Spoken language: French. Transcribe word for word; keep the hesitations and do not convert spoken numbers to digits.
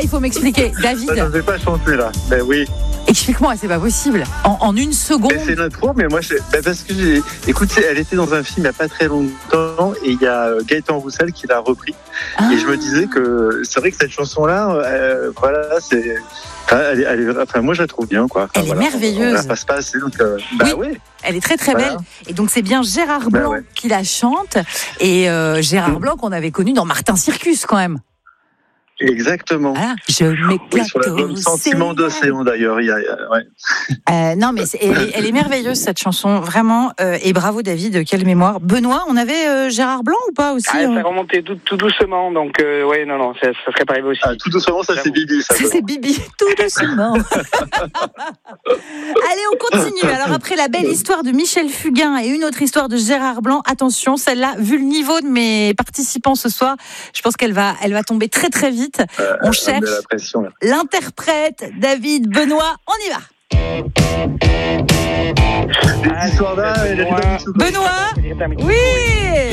faut m'expliquer. David. Je ne vais pas chanter là. Ben oui. Explique-moi, c'est pas possible. En, en une seconde. Mais c'est l'intro, mais moi, je... ben parce que j'ai. Écoute, elle était dans un film il n'y a pas très longtemps et il y a Gaëtan Roussel qui l'a repris. Ah. Et je me disais que c'est vrai que cette chanson-là, euh, voilà, c'est. Elle est, elle est... Enfin, moi, je la trouve bien, quoi. Enfin, elle voilà. est merveilleuse. On la passe pas assez, donc. Euh... Bah oui. ouais. Elle est très très voilà. belle. Et donc c'est bien Gérard Blanc bah ouais. qui la chante. Et euh, Gérard mmh. Blanc qu'on avait connu dans Martin Circus quand même. Exactement. Ah, je m'éclate. Oui, sur l'album Sentiment d'océan d'ailleurs. Il y a, ouais. euh, non mais c'est, elle, elle est merveilleuse cette chanson, vraiment. Euh, et bravo David, quelle mémoire. Benoît, on avait euh, Gérard Blanc ou pas aussi ah, hein ça remontait tout, tout doucement, donc euh, ouais non non, ça, ça serait pas arrivé aussi. Ah, tout doucement, ça c'est Bibi. Ça, ça c'est Bibi, tout doucement. Allez, on continue. Alors après la belle histoire de Michel Fugain et une autre histoire de Gérard Blanc, attention, celle-là, vu le niveau de mes participants ce soir, je pense qu'elle va, elle va tomber très très vite. Euh, on cherche la pression, l'interprète David Benoît, on y va. L'histoire là, Benoît, oui.